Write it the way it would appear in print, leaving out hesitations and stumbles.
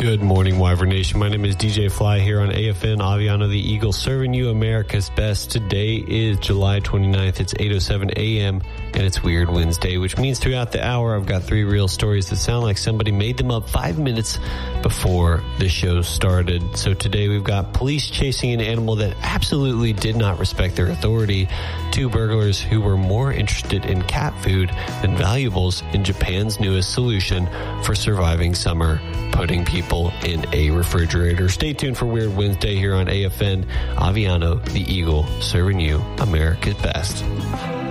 Good morning, Wyvern Nation. My name is DJ Fly here on AFN Aviano the Eagle, serving you America's best. Today is July 29th. It's 8:07 a.m. and it's Weird Wednesday, which means throughout the hour I've got three real stories that sound like somebody made them up 5 minutes before the show started. So today we've got police chasing an animal that absolutely did not respect their authority, two burglars who were more interested in cat food than valuables in Japan's newest solution for surviving summer, putting people in a refrigerator. Stay tuned for Weird Wednesday here on AFN Aviano the Eagle, serving you America's best.